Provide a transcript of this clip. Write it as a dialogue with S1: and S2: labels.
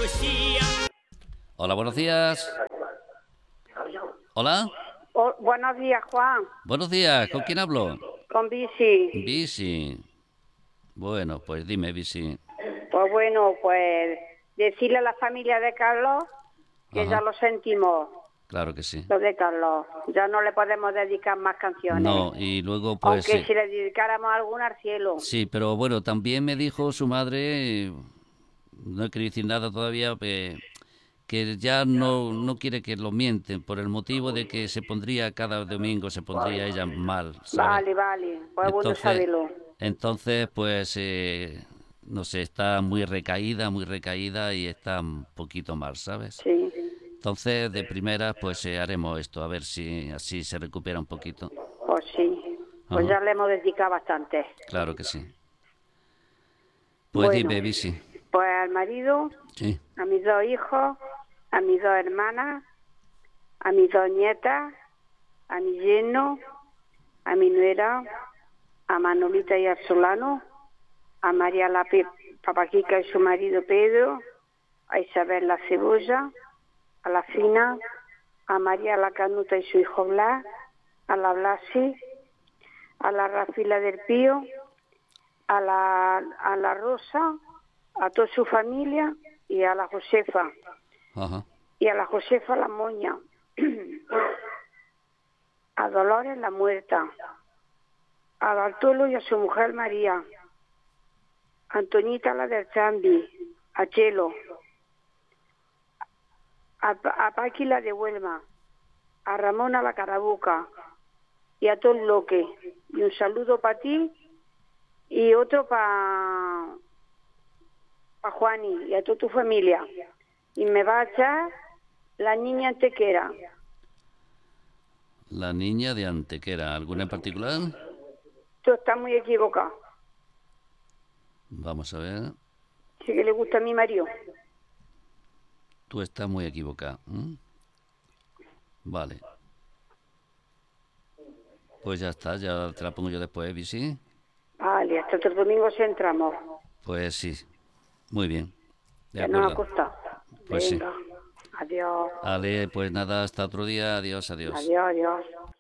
S1: Hola, buenos días. Hola.
S2: Buenos días, Juan.
S1: Buenos días, ¿con quién hablo?
S2: Con bici.
S1: Bici. Bueno, pues dime, Bici.
S2: Pues bueno, pues decirle a la familia de Carlos que
S1: Ajá,
S2: ya lo sentimos,
S1: claro que sí.
S2: lo de Carlos. Ya no le podemos dedicar más canciones.
S1: No, y luego pues
S2: Aunque si le dedicáramos alguna al cielo.
S1: sí, pero bueno, también me dijo su madre, no he querido decir nada todavía, que ya no quiere que lo mienten por el motivo de que se pondría cada domingo, se pondría ella mal, ¿sabes?
S2: Vale, vale. Pues bueno
S1: Entonces,
S2: saberlo.
S1: pues, no sé, está muy recaída y está un poquito mal, ¿sabes?
S2: Sí,
S1: Entonces, de primera, pues haremos esto, a ver si así se recupera un poquito.
S2: pues sí. Pues
S1: Ajá,
S2: ya le hemos dedicado bastante.
S1: claro que sí. Pues
S2: Bueno,
S1: dime, Bici.
S2: pues al marido,
S1: Sí,
S2: a mis 2 hijos, a mis 2 hermanas, a mis 2 nietas, a mi yerno, a mi nuera, a Manolita y a Solano, a María la Papaquica y su marido Pedro, a Isabel la Cebolla, a la Fina, a María la Canuta y su hijo Blas, a la Blasi, a la Rafila del Pío, a la Rosa, a toda su familia y a la Josefa,
S1: ajá.
S2: y a la Josefa la Moña, a Dolores la Muerta, a Bartolo y a su mujer María, a Antonita la del Zambi, a Chelo, a Paqui la de Huelma, a Ramona la Carabuca y a Tom Loque. Y un saludo para ti y otro para Juani y a toda tu familia. Y me va a echar la niña Antequera.
S1: La niña de Antequera, ¿alguna en particular?
S2: Tú estás muy equivocado.
S1: Vamos a ver.
S2: Sí que le gusta a mi marido.
S1: Tú estás muy equivocada. Vale. Pues ya está, ya te la pongo yo después, Bici.
S2: Vale, hasta otro domingo si entramos.
S1: Pues sí, muy bien. De
S2: Ya nos ha
S1: acuerdo.
S2: costado.
S1: Pues sí.
S2: Venga. Adiós.
S1: Ale, pues nada, hasta otro día. Adiós, adiós.
S2: Adiós, adiós.